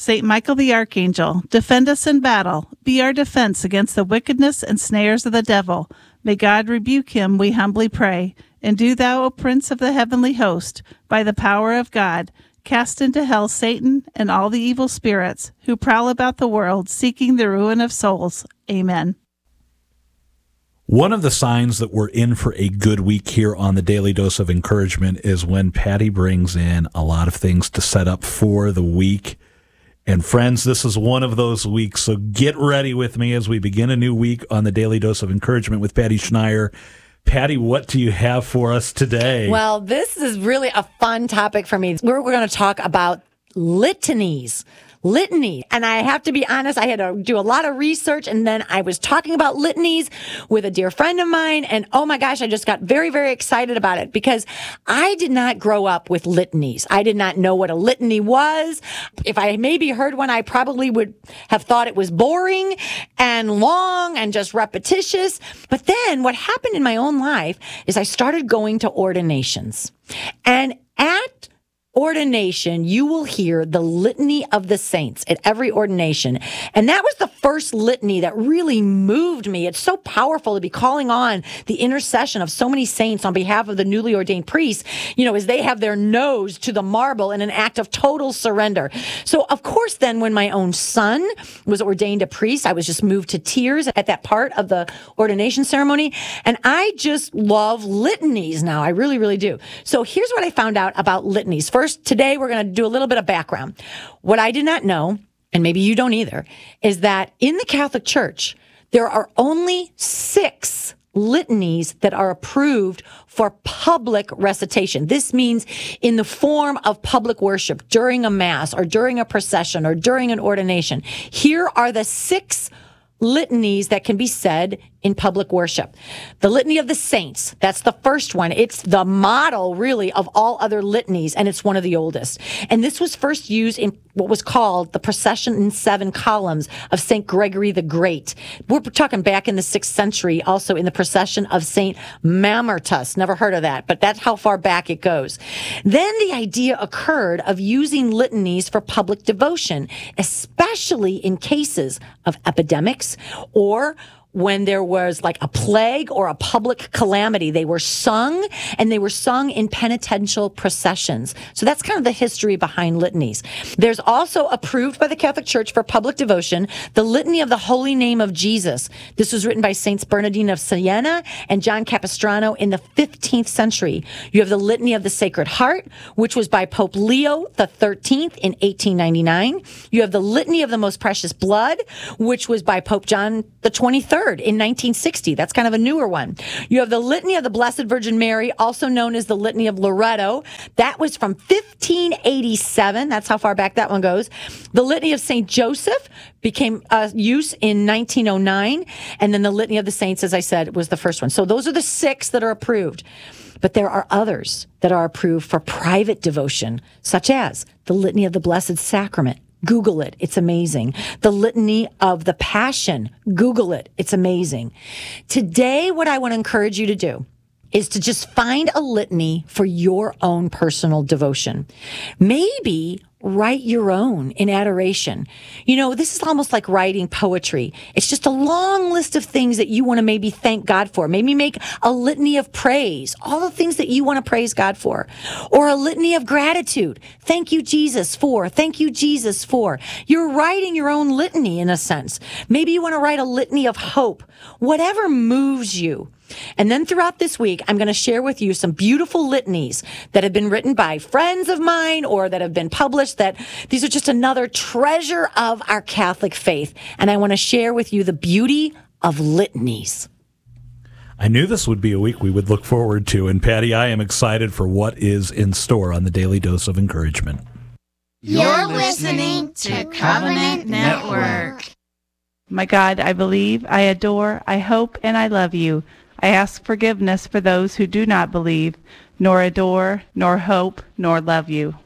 Saint Michael the Archangel, defend us in battle. Be our defense against the wickedness and snares of the devil. May God rebuke him, we humbly pray. And do thou, O Prince of the heavenly host, by the power of God, cast into hell Satan and all the evil spirits who prowl about the world, seeking the ruin of souls. Amen. One of the signs that we're in for a good week here on the Daily Dose of Encouragement is when Patty brings in a lot of things to set up for the week. And friends, this is one of those weeks, so get ready with me as we begin a new week on the Daily Dose of Encouragement with Patty Schneier. Patty, what do you have for us today? Well, this is really a fun topic for me. We're going to talk about litanies. And I have to be honest, I had to do a lot of research, and then I was talking about litanies with a dear friend of mine, and oh my gosh, I just got very, very excited about it because I did not grow up with litanies. I did not know what a litany was. If I maybe heard one, I probably would have thought it was boring and long and just repetitious. But then what happened in my own life is I started going to ordinations. And at ordination, you will hear the litany of the saints at every ordination. And that was the first litany that really moved me. It's so powerful to be calling on the intercession of so many saints on behalf of the newly ordained priests, as they have their nose to the marble in an act of total surrender. So, of course, then when my own son was ordained a priest, I was just moved to tears at that part of the ordination ceremony. And I just love litanies now. I really, really do. So here's what I found out about litanies. First, today we're going to do a little bit of background. What I did not know, and maybe you don't either, is that in the Catholic Church, there are only 6 litanies that are approved for public recitation. This means in the form of public worship during a mass or during a procession or during an ordination. Here are the 6 litanies that can be said in public worship. The Litany of the Saints, that's the first one. It's the model, really, of all other litanies, and it's one of the oldest. And this was first used in what was called the Procession in 7 Columns of St. Gregory the Great. We're talking back in the 6th century, also in the Procession of St. Mamertus. Never heard of that, but that's how far back it goes. Then the idea occurred of using litanies for public devotion, especially in cases of epidemics or when there was like a plague or a public calamity. They were sung, and they were sung in penitential processions. So that's kind of the history behind litanies. There's also approved by the Catholic Church for public devotion, the Litany of the Holy Name of Jesus. This was written by Saints Bernardine of Siena and John Capistrano in the 15th century. You have the Litany of the Sacred Heart, which was by Pope Leo the 13th in 1899. You have the Litany of the Most Precious Blood, which was by Pope John the 23rd in 1960. That's kind of a newer one. You have the Litany of the Blessed Virgin Mary, also known as the Litany of Loretto. That was from 1587. That's how far back that one goes. The Litany of St. Joseph became use in 1909. And then the Litany of the Saints, as I said, was the first one. So those are the 6 that are approved. But there are others that are approved for private devotion, such as the Litany of the Blessed Sacrament. Google it. It's amazing. The Litany of the Passion. Google it. It's amazing. Today, what I want to encourage you to do is to just find a litany for your own personal devotion. Maybe write your own in adoration. This is almost like writing poetry. It's just a long list of things that you want to maybe thank God for. Maybe make a litany of praise, all the things that you want to praise God for. Or a litany of gratitude. Thank you, Jesus, for. Thank you, Jesus, for. You're writing your own litany in a sense. Maybe you want to write a litany of hope. Whatever moves you. And then throughout this week, I'm going to share with you some beautiful litanies that have been written by friends of mine or that have been published, that these are just another treasure of our Catholic faith. And I want to share with you the beauty of litanies. I knew this would be a week we would look forward to. And Patty, I am excited for what is in store on the Daily Dose of Encouragement. You're listening to Covenant Network. My God, I believe, I adore, I hope, and I love you. I ask forgiveness for those who do not believe, nor adore, nor hope, nor love you.